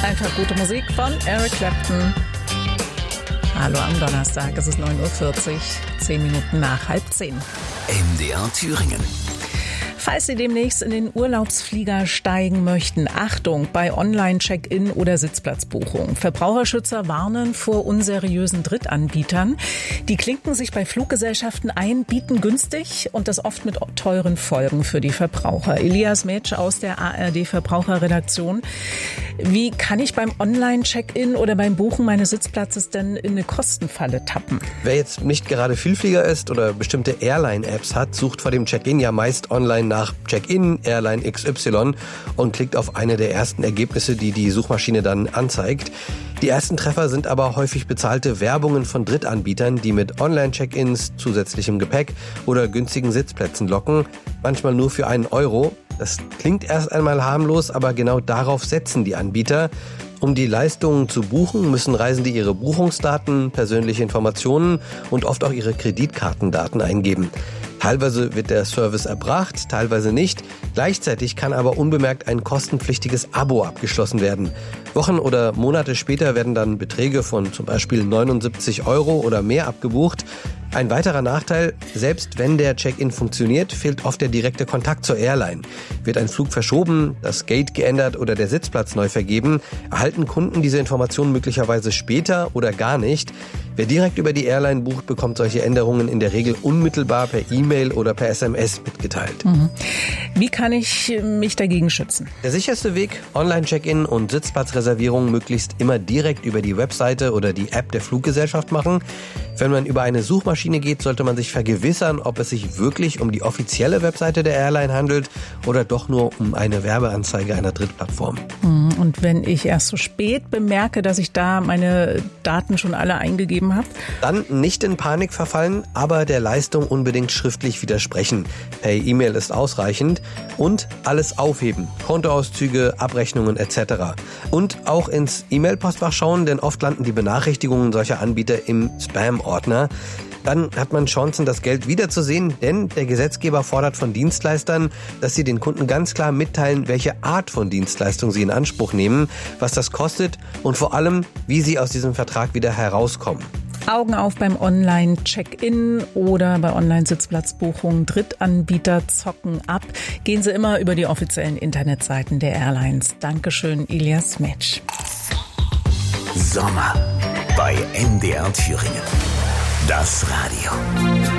Einfach gute Musik von Eric Clapton. Hallo am Donnerstag, es ist 9:40 Uhr, 10 Minuten nach 9:30. MDR Thüringen. Falls Sie demnächst in den Urlaubsflieger steigen möchten, Achtung bei Online-Check-In oder Sitzplatzbuchung. Verbraucherschützer warnen vor unseriösen Drittanbietern. Die klinken sich bei Fluggesellschaften ein, bieten günstig und das oft mit teuren Folgen für die Verbraucher. Elias Metsch aus der ARD-Verbraucherredaktion. Wie kann ich beim Online-Check-In oder beim Buchen meines Sitzplatzes denn in eine Kostenfalle tappen? Wer jetzt nicht gerade Vielflieger ist oder bestimmte Airline-Apps hat, sucht vor dem Check-In ja meist online nach Check-In, Airline XY und klickt auf eine der ersten Ergebnisse, die die Suchmaschine dann anzeigt. Die ersten Treffer sind aber häufig bezahlte Werbungen von Drittanbietern, die mit Online-Check-Ins, zusätzlichem Gepäck oder günstigen Sitzplätzen locken, manchmal nur für €1. Das klingt erst einmal harmlos, aber genau darauf setzen die Anbieter. Um die Leistungen zu buchen, müssen Reisende ihre Buchungsdaten, persönliche Informationen und oft auch ihre Kreditkartendaten eingeben. Teilweise wird der Service erbracht, teilweise nicht. Gleichzeitig kann aber unbemerkt ein kostenpflichtiges Abo abgeschlossen werden. Wochen oder Monate später werden dann Beträge von zum Beispiel 79 € oder mehr abgebucht. Ein weiterer Nachteil, selbst wenn der Check-in funktioniert, fehlt oft der direkte Kontakt zur Airline. Wird ein Flug verschoben, das Gate geändert oder der Sitzplatz neu vergeben, erhalten Kunden diese Informationen möglicherweise später oder gar nicht. Wer direkt über die Airline bucht, bekommt solche Änderungen in der Regel unmittelbar per E-Mail oder per SMS mitgeteilt. Wie kann ich mich dagegen schützen? Der sicherste Weg, Online-Check-In und Sitzplatzreservierung möglichst immer direkt über die Webseite oder die App der Fluggesellschaft machen. Wenn man über eine Suchmaschine geht, sollte man sich vergewissern, ob es sich wirklich um die offizielle Webseite der Airline handelt oder doch nur um eine Werbeanzeige einer Drittplattform. Und wenn ich erst so spät bemerke, dass ich da meine Daten schon alle eingegeben habe? Dann nicht in Panik verfallen, aber der Leistung unbedingt schriftlich widersprechen. Per E-Mail ist ausreichend. Und alles aufheben. Kontoauszüge, Abrechnungen etc. Und auch ins E-Mail-Postfach schauen, denn oft landen die Benachrichtigungen solcher Anbieter im Spam-Ordner. Dann hat man Chancen, das Geld wiederzusehen, denn der Gesetzgeber fordert von Dienstleistern, dass sie den Kunden ganz klar mitteilen, welche Art von Dienstleistung sie in Anspruch nehmen, was das kostet und vor allem, wie sie aus diesem Vertrag wieder herauskommen. Augen auf beim Online-Check-In oder bei Online-Sitzplatzbuchungen. Drittanbieter zocken ab. Gehen Sie immer über die offiziellen Internetseiten der Airlines. Dankeschön, Elias Metsch. Sommer bei MDR Thüringen. Das Radio.